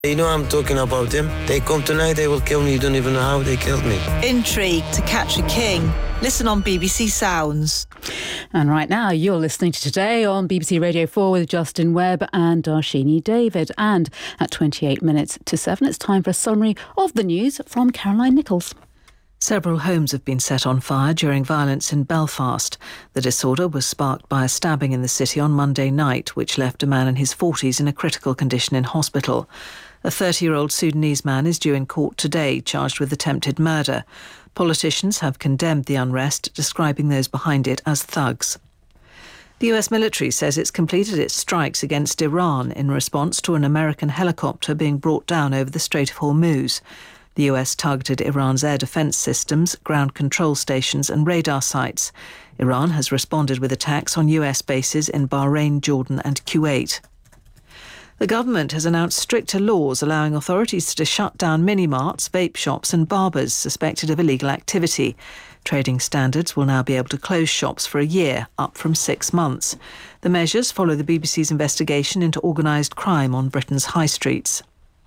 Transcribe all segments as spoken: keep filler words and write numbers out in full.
You know I'm talking about them. They come tonight, they will kill me. You don't even know how they killed me. Intrigue to catch a king. Listen on B B C Sounds. And right now, you're listening to Today on B B C Radio four with Justin Webb and Darshini David. And at twenty-eight minutes to seven, it's time for a summary of the news from Caroline Nichols. Several homes have been set on fire during violence in Belfast. The disorder was sparked by a stabbing in the city on Monday night, which left a man in his forties in a critical condition in hospital. A thirty-year-old Sudanese man is due in court today, charged with attempted murder. Politicians have condemned the unrest, describing those behind it as thugs. The U S military says it's completed its strikes against Iran in response to an American helicopter being brought down over the Strait of Hormuz. The U S targeted Iran's air defense systems, ground control stations and radar sites. Iran has responded with attacks on U S bases in Bahrain, Jordan and Kuwait. The government has announced stricter laws allowing authorities to shut down mini-marts, vape shops and barbers suspected of illegal activity. Trading Standards will now be able to close shops for a year, up from six months. The measures follow the B B C's investigation into organised crime on Britain's high streets.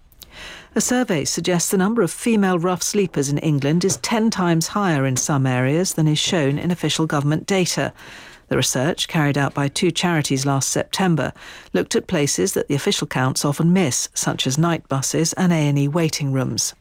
A survey suggests the number of female rough sleepers in England is ten times higher in some areas than is shown in official government data. The research, carried out by two charities last September, looked at places that the official counts often miss, such as night buses and A and E waiting rooms.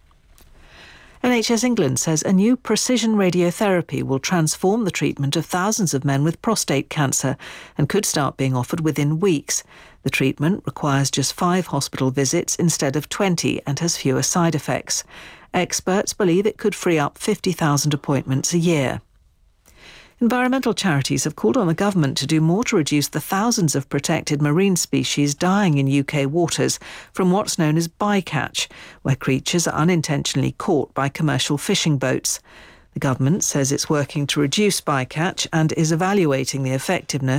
N H S England says a new precision radiotherapy will transform the treatment of thousands of men with prostate cancer and could start being offered within weeks. The treatment requires just five hospital visits instead of twenty and has fewer side effects. Experts believe it could free up fifty thousand appointments a year. Environmental charities have called on the government to do more to reduce the thousands of protected marine species dying in U K waters from what's known as bycatch, where creatures are unintentionally caught by commercial fishing boats. The government says it's working to reduce bycatch and is evaluating the effectiveness